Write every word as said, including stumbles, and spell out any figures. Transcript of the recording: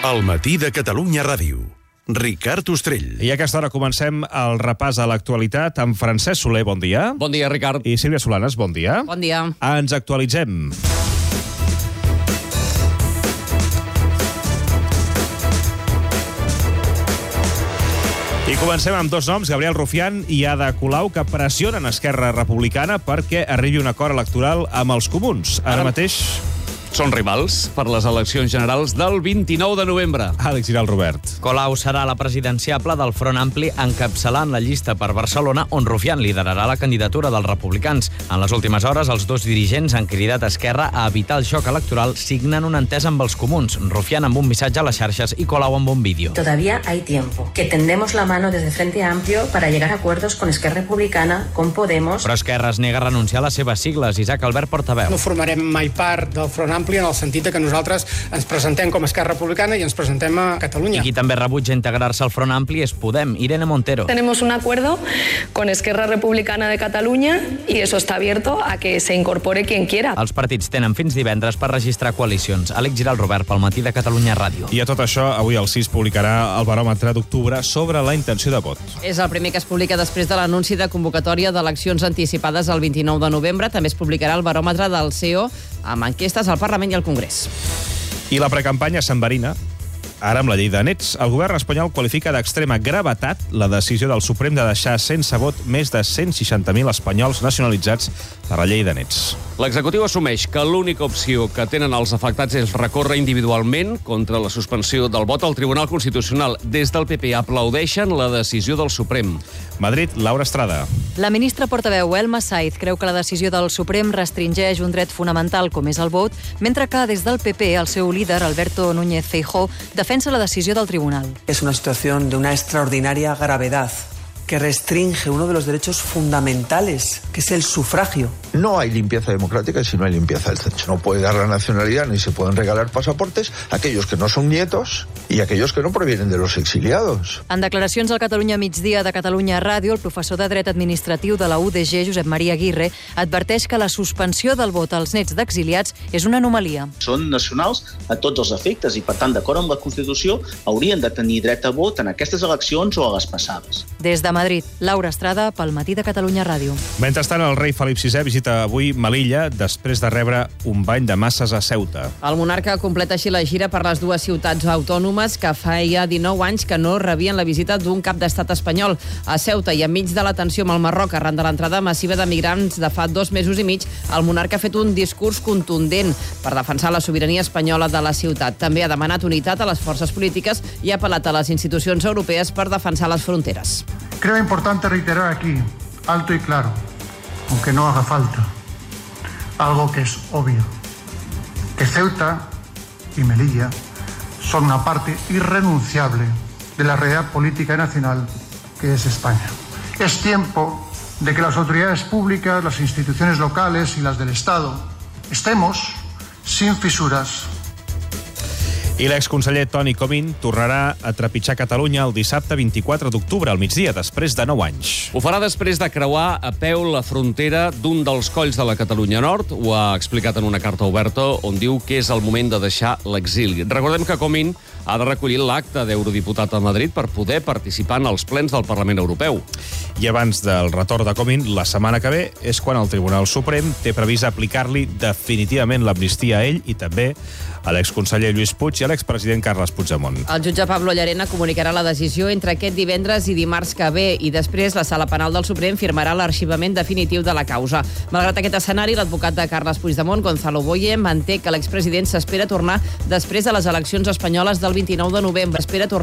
El matí de Catalunya Ràdio. Ricard Ostrell. I a aquesta hora comencem el repàs a l'actualitat amb Francesc Soler, bon dia. Bon dia, Ricard. I Sílvia Solanes, bon dia. Bon dia. Ens actualitzem. I comencem amb dos noms, Gabriel Rufián i Ada Colau, que pressionen Esquerra Republicana perquè arribi un acord electoral amb els comuns. Ara mateix Són rivals per les eleccions generals del vint-i-nou de novembre. Àlex Giral Robert. Colau serà la presidenciable del Front Ampli encapçalant la llista per Barcelona, on Rufián liderarà la candidatura dels republicans. En les últimes hores, els dos dirigents han cridat a Esquerra a evitar el xoc electoral signant una entesa amb els comuns. Rufián amb un missatge a les xarxes i Colau amb un vídeo. Todavía hay tiempo. Que tendemos la mano desde Frente Amplio para llegar a acuerdos con Esquerra Republicana, con Podemos... Però Esquerra es nega a renunciar a les seves sigles. Isaac Albert, portaveu. No formarem mai part del Front Ampli en el sentit que nosaltres ens presentem com a Esquerra Republicana i ens presentem a Catalunya. I qui també rebutja integrar-se al Front Ampli és Podem. Irene Montero. Tenemos un acuerdo con Esquerra Republicana de Cataluña y eso está abierto a que se incorpore quien quiera. Els partits tenen fins divendres per registrar coalicions. Àlex Giral Robert, pel matí de Catalunya Ràdio. I a tot això, avui el sis publicarà el baròmetre d'octubre sobre la intenció de vot. És el primer que es publica després de l'anunci de convocatòria d'eleccions anticipades el vint-i-nou de novembre. També es publicarà el baròmetre del C E O amb enquestes al Parlament i al Congrés. I la precampanya s'enverina. Ara, amb la llei de nets, el govern espanyol qualifica d'extrema gravetat la decisió del Suprem de deixar sense vot més de cent seixanta mil espanyols nacionalitzats per la llei de nets. L'executiu assumeix que l'única opció que tenen els afectats és recórrer individualment contra la suspensió del vot al Tribunal Constitucional. Des del P P aplaudeixen la decisió del Suprem. Madrid, Laura Estrada. La ministra portaveu Elma Saiz creu que la decisió del Suprem restringeix un dret fonamental com és el vot, mentre que des del P P el seu líder, Alberto Núñez Feijóo, defensa la decisió del tribunal. Es una situación de una extraordinaria gravedad que restringe uno de los derechos fundamentales, que es el sufragio. No hay limpieza democrática si no hay limpieza del censo. No puede dar la nacionalidad ni se pueden regalar pasaportes a aquellos que no son nietos i aquellos que no provienen de los exiliados. En declaracions al Catalunya Migdia de Catalunya Ràdio, el professor de dret administratiu de la U D G, Josep Maria Aguirre, adverteix que la suspensió del vot als nets d'exiliats és una anomalia. Són nacionals a tots els efectes i, per tant, d'acord amb la Constitució, haurien de tenir dret a vot en aquestes eleccions o a les passades. Des de Madrid, Laura Estrada, pel matí de Catalunya Ràdio. Mentrestant, el rei Felip sisè visita avui Melilla després de rebre un bany de masses a Ceuta. El monarca completa així la gira per les dues ciutats autònomes que feia dinou anys que no rebien la visita d'un cap d'estat espanyol. A Ceuta i enmig de la tensió amb el Marroc arran de l'entrada massiva de migrants de fa dos mesos i mig, el monarca ha fet un discurs contundent per defensar la sobirania espanyola de la ciutat. També ha demanat unitat a les forces polítiques i ha apel·lat a les institucions europees per defensar les fronteres. Creo importante reiterar aquí, alto y claro, aunque no haga falta, algo que es obvio, que Ceuta y Melilla son una parte irrenunciable de la realidad política y nacional que es España. Es tiempo de que las autoridades públicas, las instituciones locales y las del Estado estemos sin fisuras. I l'exconseller Toni Comín tornarà a trepitjar Catalunya el dissabte vint-i-quatre d'octubre, al migdia, després de nou anys. Ho farà després de creuar a peu la frontera d'un dels colls de la Catalunya Nord. Ho ha explicat en una carta oberta on diu que és el moment de deixar l'exili. Recordem que Comín ha de recollir l'acte d'eurodiputat a Madrid per poder participar en els plens del Parlament Europeu. I abans del retorn de Comín, la setmana que ve és quan el Tribunal Suprem té previst aplicar-li definitivament l'amnistia a ell i també a l'exconseller Lluís Puig i a l'expresident Carles Puigdemont. El jutge Pablo Llarena comunicarà la decisió entre aquest divendres i dimarts que ve i després la Sala Penal del Suprem firmarà l'arxivament definitiu de la causa. Malgrat aquest escenari, l'advocat de Carles Puigdemont, Gonzalo Boye, manté que l'expresident s'espera tornar després de les eleccions espanyoles del vint-i-nou de novembre. Espera tornar